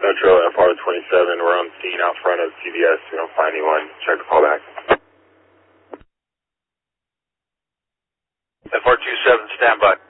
Metro FR27, we're on scene out front of CVS. We don't find anyone. Check the call back. FR27, standby.